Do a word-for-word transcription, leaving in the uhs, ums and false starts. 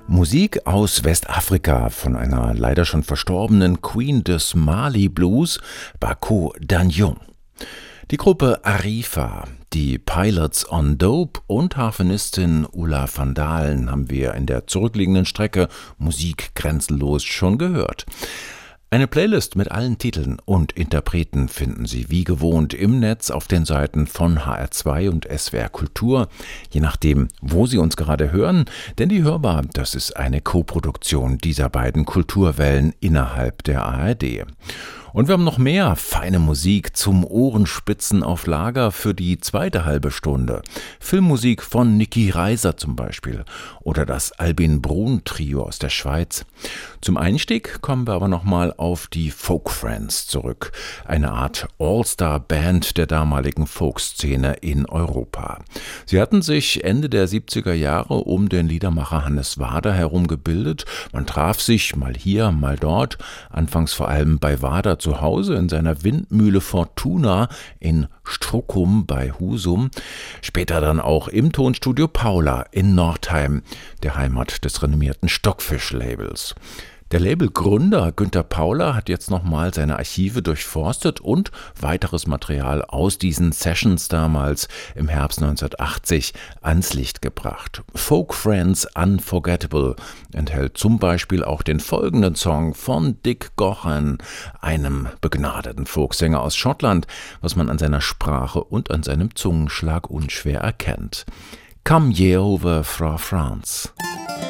Musik aus Westafrika von einer leider schon verstorbenen Queen des Mali Blues, Bako Danjong. Die Gruppe Arifa, die Pilots on Dope und Harfenistin Ulla van Dalen haben wir in der zurückliegenden Strecke Musik grenzenlos schon gehört. Eine Playlist mit allen Titeln und Interpreten finden Sie wie gewohnt im Netz auf den Seiten von H R zwei und S W R Kultur, je nachdem, wo Sie uns gerade hören, denn die Hörbar, das ist eine Koproduktion dieser beiden Kulturwellen innerhalb der A R D. Und wir haben noch mehr feine Musik zum Ohrenspitzen auf Lager für die zweite halbe Stunde. Filmmusik von Niki Reiser zum Beispiel oder das Albin Brun Trio aus der Schweiz. Zum Einstieg kommen wir aber nochmal auf die Folk Friends zurück, eine Art All-Star-Band der damaligen Folkszene in Europa. Sie hatten sich Ende der siebziger Jahre um den Liedermacher Hannes Wader herum gebildet. Man traf sich mal hier, mal dort, anfangs vor allem bei Wader zu Hause in seiner Windmühle Fortuna in Strockum bei Husum, später dann auch im Tonstudio Paula in Nordheim, der Heimat des renommierten Stockfish-Labels. Der Labelgründer Günter Paula hat jetzt nochmal seine Archive durchforstet und weiteres Material aus diesen Sessions damals im Herbst neunzehnhundertachtzig ans Licht gebracht. Folk Friends Unforgettable enthält zum Beispiel auch den folgenden Song von Dick Gaughan, einem begnadeten Folksänger aus Schottland, was man an seiner Sprache und an seinem Zungenschlag unschwer erkennt. Come ye over fra France.